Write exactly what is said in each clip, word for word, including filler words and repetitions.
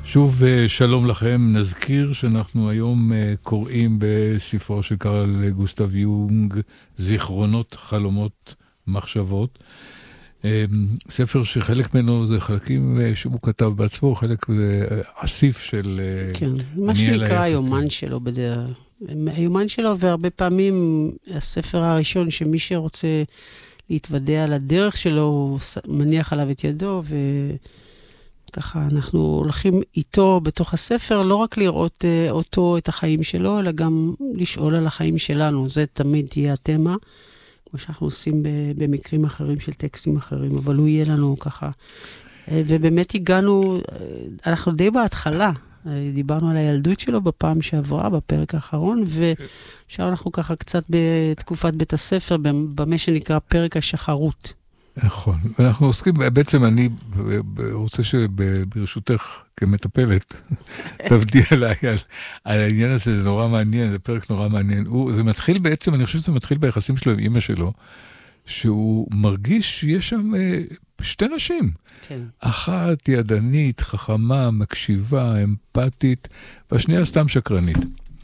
שוב שלום לכם, נזכיר שאנחנו היום קוראים בספרו של קרל גוסטב יונג, זיכרונות, חלומות, מחשבות. ספר שחלק ממנו זה חלקים שהוא כתב בעצמו, חלק אסיף של... כן, מה שנקרא היומן שלו בדרך. היומן שלו, והרבה פעמים הספר הראשון שמי שרוצה להתוודע על הדרך שלו, הוא מניח עליו את ידו, וככה אנחנו הולכים איתו בתוך הספר, לא רק לראות אותו, את החיים שלו, אלא גם לשאול על החיים שלנו. זה תמיד תהיה התמה, כמו שאנחנו עושים במקרים אחרים של טקסטים אחרים, אבל הוא יהיה לנו ככה. ובאמת הגענו, אנחנו די בהתחלה, דיברנו על הילדות שלו בפעם שעברה, בפרק האחרון, ועכשיו אנחנו ככה קצת בתקופת בית הספר, במה שנקרא פרק השחרות. נכון, ואנחנו עוסקים, בעצם אני רוצה שברשותך כמטפלת, תבדיע עליי על, על העניין הזה, זה נורא מעניין, זה פרק נורא מעניין. הוא, זה מתחיל בעצם, אני חושב שזה מתחיל ביחסים שלו עם אמא שלו, שהוא מרגיש שיש שם שתי נשים. כן. אחת ידנית, חכמה, מקשיבה, אמפתית, והשנייה סתם שקרנית.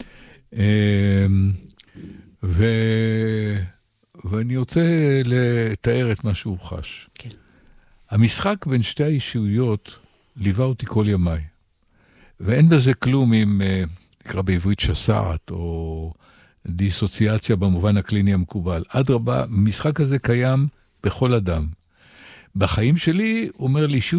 ו... ואני רוצה לתאר את מה שהוא חש. כן. המשחק בין שתי האישויות ליווה אותי כל ימיי. ואין בזה כלום אם נקרא בעברית שסעת, או דיסוציאציה במובן הקליני המקובל. אדרבה, המשחק הזה קיים בכל אדם. בחיים שלי, הוא אומר לי,